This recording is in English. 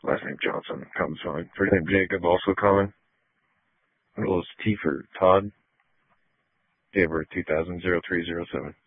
Last name Johnson. Common's fine. First name Jacob, also common. Middle is T for Todd. Date of birth 2000-0307.